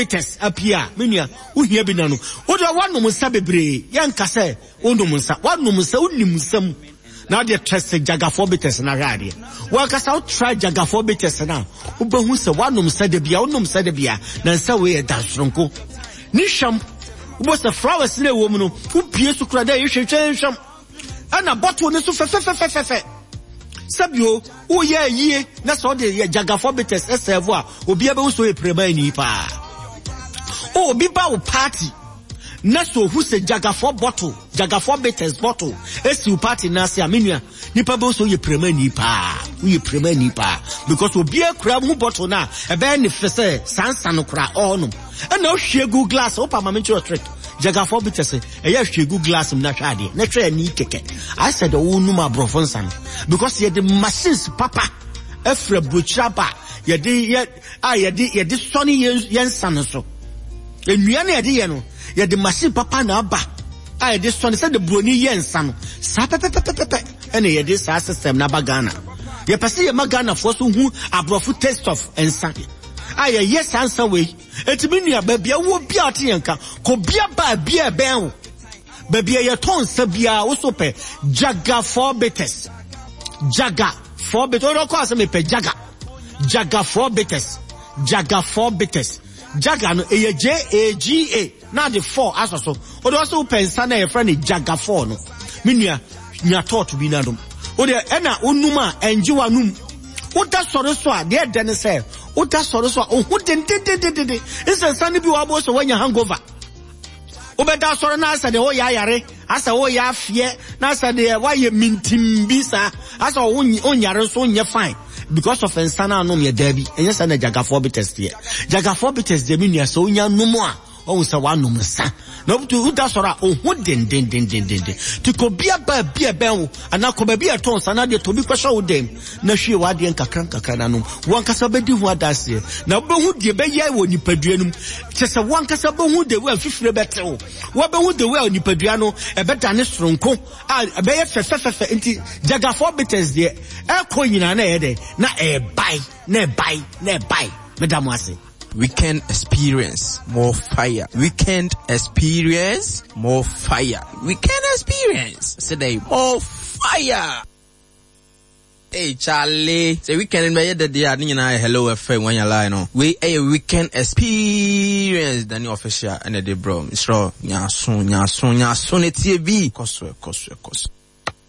bitters appear menia wo hia bi na no wo do wa nom nsa bebre yanka se wo nom nsa wa nom nsa wo nim nsam na de trust jagafo bitters na hade wa kasa wo try jagafo bitters na wo behu se wa nom nsa de bia wo nom nsa de bia na nsa we e dasronko ni sham wo se flowers na wo mu no wo pie su kura da ye hwehwe sham ana bottle ne so fe sabio wo ye yie na so de jagafo bitters serve a obi e be wo so e prema ni pa o bi ba wo party na so who say jagafo bottle jagafo bitters bottle esi party na se amenia nipa be so ye prema ni pa because obi e kura mu bottle na e be ni fese sansa no kura onum na o hwegu glass o pa mame trick jagafo bitters e ya hwegu glass na hwade na twa ni keke I said o numa brofonsan because ye the machines papa efra brochaba ye de sunny yensan so enua na ye no ye the machine papa na aba ye de sunny said the broni yensan sa pepepepepe ene ye de sa system na bagana ye pese ye magana for so hu abrofu taste of ensan yes answer we etimi nua ba bia wo bia oteyanka ko bia ba bia ben wo ba bia ye ton sa bia wo so pe jaga for bitters jaga for bitters o ko asem pe jaga for bitters jaga no e JAGA na the 4 asoso o do so pensa na ye friend jaga for no me nua nya tot bi na dum o de na onuma enjiwa num o da soro so a de den se o da soro so o hu den ese sane bi wa bo so wanya hangover o be da soro na asa de o ya yare asa o ya afie na asa de wa ye mintimbi sa asa o nyare so nye fine because of ensana anom ye dabi enye sa na jagafo bitters de minia so nya numu a o se wa num sa na obutu da soro o hu den ti ko bia ba bia ben ana ko ba bia ton sa na de to bi kwasha wo dem na hwie wa de nkakran na num wan kasa bedi hu adase na be hu de be yai wo nipaduanum chese wan kasa be hu de we afifire betewo wo be hu de we nipadua no e be dane soronko a be ye fefe enti jagafo bitters de e ko nyina na ye de na e bai madam wase. Weekend experience more fire. Weekend experience more fire. Weekend experience today more fire. Hey Charlie, say weekend in my day I didn't know hello FM when you lie no. We a weekend experience than the official and the bro. It's raw. Nya sun it TV. Koso.